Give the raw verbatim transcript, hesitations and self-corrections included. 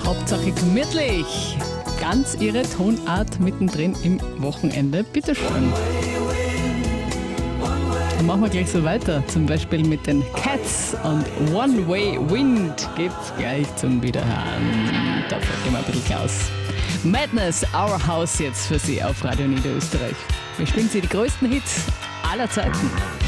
Hauptsache gemütlich. Ganz ihre Tonart mittendrin im Wochenende. Bitte schön. Dann machen wir gleich so weiter. Zum Beispiel mit den Cats und One Way Wind gibt's gleich zum Wiederhören. Dafür gehen wir ein bisschen aus. Madness, Our House jetzt für Sie auf Radio Niederösterreich. Wir spielen Sie die größten Hits aller Zeiten.